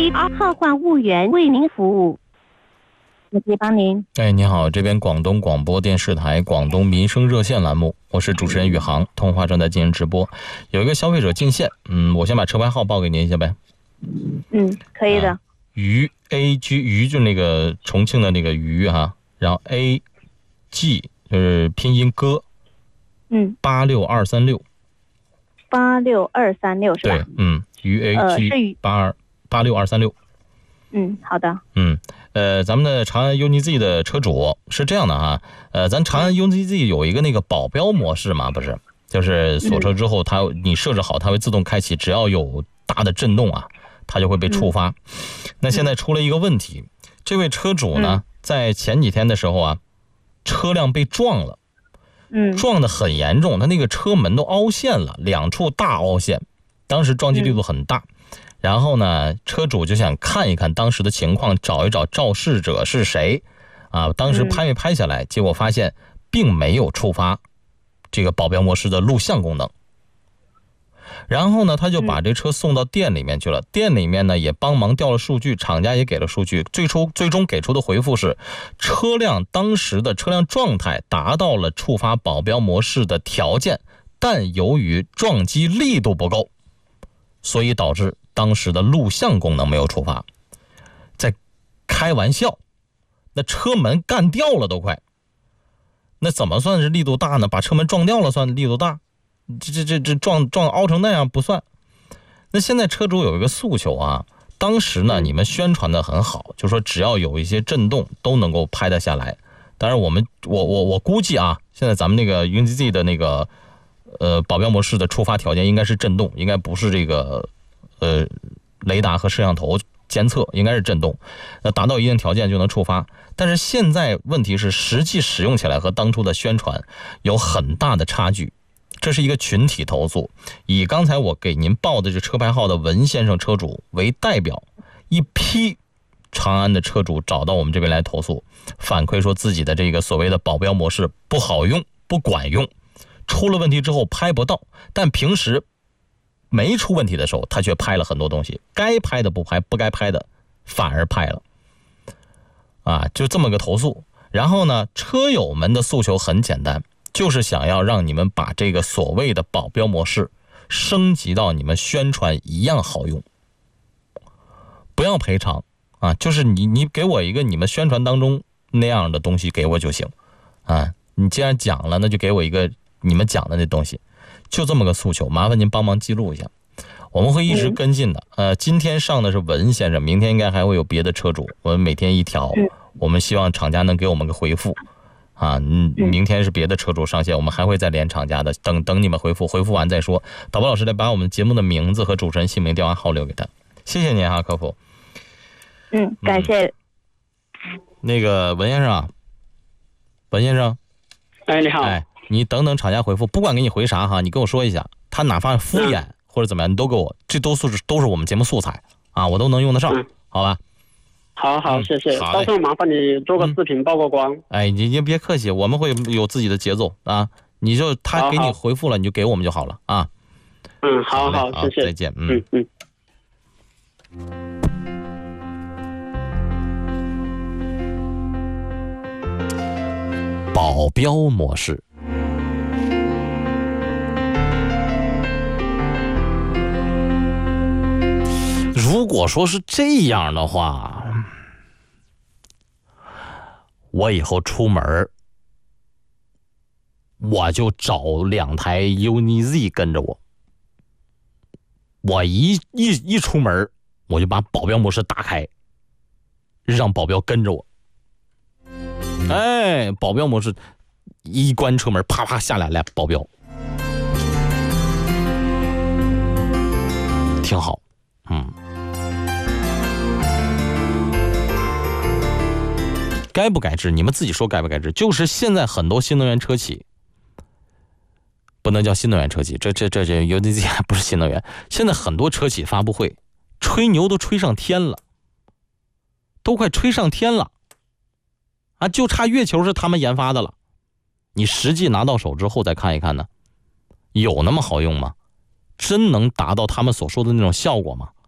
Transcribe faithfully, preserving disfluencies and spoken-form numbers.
一二号换务员为您服务。我可以帮您。 哎，你好，这边广东广播电视台广东民生热线栏目，我是主持人宇航，通话正在进行直播。有一个消费者进线，嗯，我先把车牌号报给您一下呗。 嗯，可以的。啊、 渝 A G 渝就那个重庆的那个渝哈、啊，然后 A G 就是拼音歌， 嗯， 八六二三六， 八六二三六是吧？ 对，嗯，渝 A G 八二八六二三六。 嗯，好的。 嗯，呃，咱们的长安 U N I Z 的车主是这样的哈，呃，咱长安 U N I Z 有一个那个保镖模式嘛，不是，就是锁车之后它，它你设置好，它会自动开启，只要有大的震动啊，它就会被触发。嗯、那现在出了一个问题，这位车主呢，嗯、在前几天的时候啊，车辆被撞了， 嗯， 撞得很严重，他那个车门都凹陷了，两处大凹陷，当时撞击力度很大。嗯，然后呢，车主就想看一看当时的情况，找一找肇事者是谁啊？当时拍没拍下来，嗯、结果发现并没有触发这个保镖模式的录像功能。然后呢，他就把这车送到店里面去了，嗯、店里面呢也帮忙调了数据，厂家也给了数据，最初最终给出的回复是，车辆当时的车辆状态达到了触发保镖模式的条件，但由于撞击力度不够，所以导致当时的录像功能没有触发。在开玩笑，那车门干掉了都快，那怎么算是力度大呢？把车门撞掉了算力度大，这这这这撞撞凹成那样不算。那现在车主有一个诉求啊，当时呢你们宣传的很好，就说只要有一些震动都能够拍得下来。当然我们我我我估计啊，现在咱们那个 U N I Z 的那个呃保镖模式的触发条件应该是震动，应该不是这个呃雷达和摄像头监测，应该是震动，那达到一定条件就能触发。但是现在问题是实际使用起来和当初的宣传有很大的差距，这是一个群体投诉。以刚才我给您报的这车牌号的文先生车主为代表，一批长安的车主找到我们这边来投诉，反馈说自己的这个所谓的保镖模式不好用，不管用，出了问题之后拍不到，但平时没出问题的时候他却拍了很多东西，该拍的不拍，不该拍的反而拍了啊，就这么个投诉。然后呢，车友们的诉求很简单，就是想要让你们把这个所谓的保镖模式升级到你们宣传一样好用，不要赔偿啊，就是你你给我一个你们宣传当中那样的东西给我就行啊，你既然讲了，那就给我一个你们讲的那东西，就这么个诉求，麻烦您帮忙记录一下，我们会一直跟进的。呃，今天上的是文先生，明天应该还会有别的车主，我们每天一条，我们希望厂家能给我们个回复啊。嗯，明天是别的车主上线，我们还会再连厂家的，等等你们回复，回复完再说。导播老师来把我们节目的名字和主持人姓名、电话号留给他，谢谢您哈，客服。 嗯，感谢。 嗯、那个文先生啊，文先生， 哎，你好。 哎，你等等厂家回复，不管给你回啥哈，你跟我说一下，他哪怕敷衍、嗯、或者怎么样，你都给我，这都是都是我们节目素材啊，我都能用得上，嗯、好吧？ 好好，谢谢。到时候麻烦你做个视频曝个光。 嗯、哎，你你别客气，我们会有自己的节奏啊。你就他给你回复了，你就给我们就好了啊。 嗯，好好， 好， 谢谢， 再见。嗯嗯。 保镖模式。如果说是这样的话，我以后出门我就找两台 U N I Z 跟着我，我一一一出门我就把保镖模式打开，让保镖跟着我。哎，保镖模式一关车门，啪啪下来，来保镖，挺好。嗯，该不该治？你们自己说该不该治？就是现在很多新能源车企，不能叫新能源车企，这这这这 U N I Z 还不是新能源。现在很多车企发布会吹牛都吹上天了，都快吹上天了。啊，就差月球是他们研发的了，你实际拿到手之后再看一看呢，有那么好用吗？真能达到他们所说的那种效果吗？